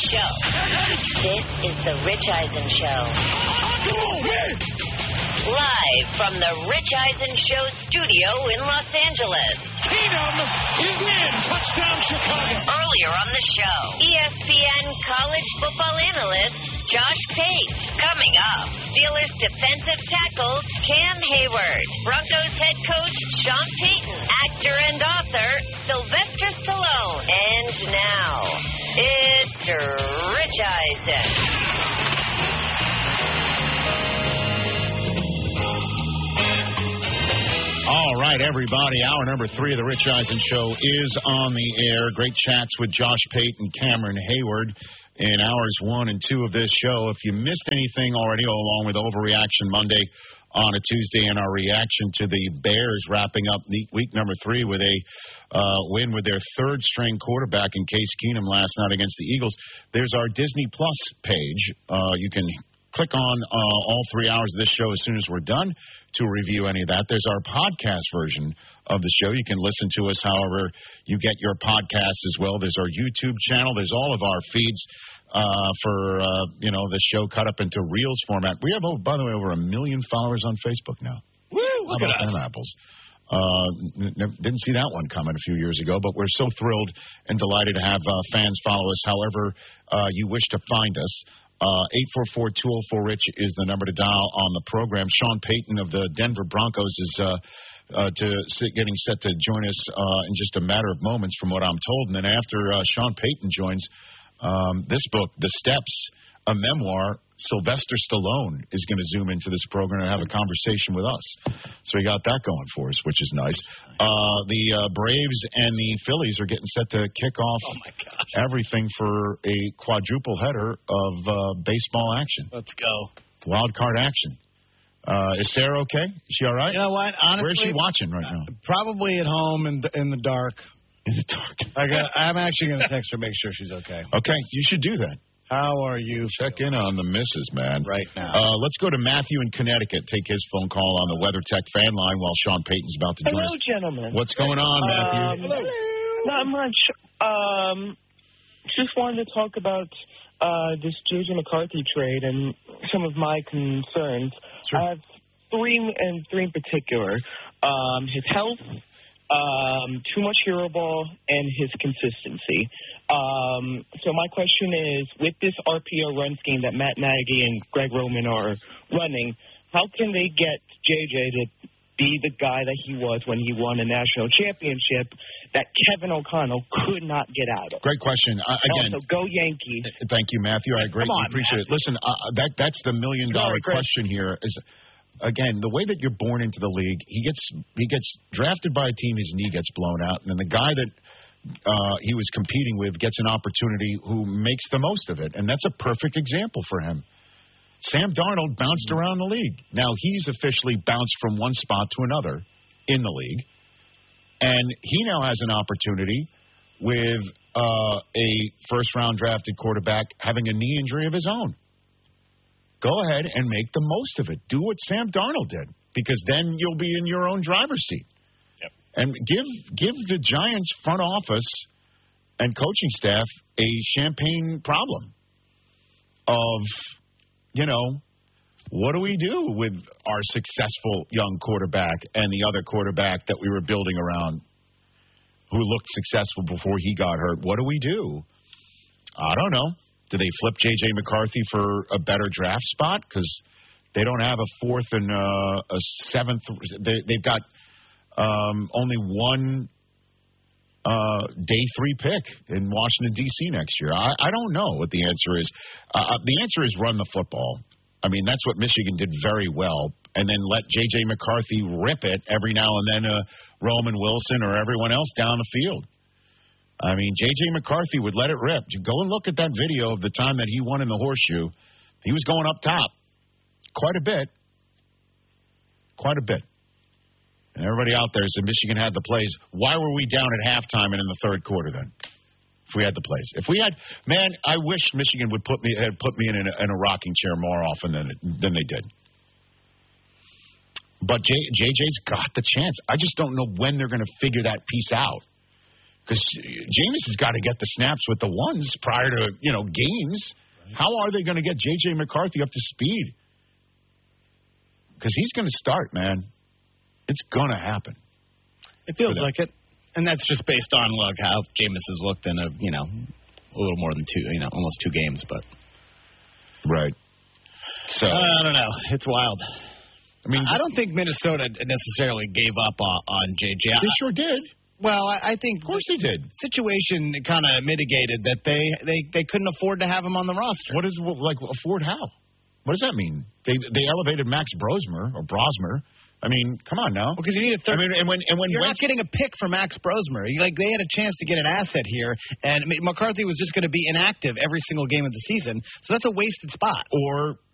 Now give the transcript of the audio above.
show. This is the Rich Eisen Show. Come on, win! Live from the Rich Eisen Show studio in Los Angeles. Keenum is in. Touchdown, Chicago. Earlier on the show, ESPN college football analyst Josh Pate. Coming up, Steelers defensive tackle Cam Hayward. Broncos head coach Sean Payton. Actor and author Sylvester Stallone. And now, it's Rich Eisen. All right, everybody. Hour number 3 of the Rich Eisen Show is on the air. Great chats with Josh Pate and Cameron Hayward in hours 1 and 2 of this show. If you missed anything already, along with Overreaction Monday on a Tuesday and our reaction to the Bears wrapping up week number 3 with a win with their third-string quarterback in Case Keenum last night against the Eagles, there's our Disney Plus page. You can click on all 3 hours of this show as soon as we're done to review any of that. There's our podcast version of the show. You can listen to us however you get your podcasts as well. There's our YouTube channel. There's all of our feeds for the show cut up into Reels format. We have, by the way, over 1 million followers on Facebook now. Woo! Look at us. Apples. Didn't see that one coming a few years ago, but we're so thrilled and delighted to have fans follow us however you wish to find us. 844-204-RICH is the number to dial on the program. Sean Payton of the Denver Broncos is getting set to join us in just a matter of moments from what I'm told. And then after Sean Payton joins, this book, The Steps, a memoir, Sylvester Stallone is going to zoom into this program and have a conversation with us. So we got that going for us, which is nice. The Braves and the Phillies are getting set to kick off everything for a quadruple header of baseball action. Let's go. Wild card action. Is Sarah okay? Is she all right? You know what? Honestly, where is she watching right now? Probably at home in the dark. In the dark. I'm actually going to text her, make sure she's okay. Okay, you should do that. How are you? Check in on the missus, man. Right now. Let's go to Matthew in Connecticut. Take his phone call on the WeatherTech fan line while Sean Payton's about to join us. Hello, gentlemen. What's going on, Matthew? Hello. Not much. Just wanted to talk about this J.J. McCarthy trade and some of my concerns. Sure. I have three in particular. His health, too much hero ball, and his consistency. So my question is, with this RPO run scheme that Matt Nagy and Greg Roman are running, how can they get JJ to be the guy that he was when he won a national championship that Kevin O'Connell could not get out of? Great question. Again, also, go Yankees. Thank you, Matthew. I greatly appreciate it. Listen, that's the $1 million question here. Is again, the way that you're born into the league, he gets drafted by a team, his knee gets blown out, and then the guy that he was competing with gets an opportunity who makes the most of it, and that's a perfect example for him. Sam Darnold bounced around the league. Now, he's officially bounced from one spot to another in the league, and he now has an opportunity with a first-round drafted quarterback having a knee injury of his own. Go ahead and make the most of it. Do what Sam Darnold did, because then you'll be in your own driver's seat. Yep. And give the Giants front office and coaching staff a champagne problem of, what do we do with our successful young quarterback and the other quarterback that we were building around who looked successful before he got hurt? What do we do? I don't know. Do they flip J.J. McCarthy for a better draft spot? Because they don't have a fourth and a seventh. They've got only one day 3 pick in Washington, D.C. next year. I don't know what the answer is. The answer is run the football. I mean, that's what Michigan did very well. And then let J.J. McCarthy rip it every now and then, Roman Wilson or everyone else down the field. I mean, J.J. McCarthy would let it rip. You go and look at that video of the time that he won in the horseshoe. He was going up top quite a bit. Quite a bit. And everybody out there said Michigan had the plays. Why were we down at halftime and in the third quarter then? If we had the plays. If we had, man, I wish Michigan would put me in a rocking chair more often than they did. But JJ's got the chance. I just don't know when they're going to figure that piece out. Because Jameis has got to get the snaps with the ones prior to, games. How are they going to get J.J. McCarthy up to speed? Because he's going to start, man. It's going to happen. It feels like it. And that's just based on, how Jameis has looked in a little more than almost 2 games. But right. So I don't know. It's wild. I mean, I don't think Minnesota necessarily gave up on J.J. They sure did. Well, I think, of course, they did. Situation kind of mitigated that they couldn't afford to have him on the roster. What is afford how? What does that mean? They elevated Max Brosmer. I mean, come on now. Because you need a third. I mean, and when you're not getting a pick for Max Brosmer. They had a chance to get an asset here, and McCarthy was just going to be inactive every single game of the season. So that's a wasted spot. Or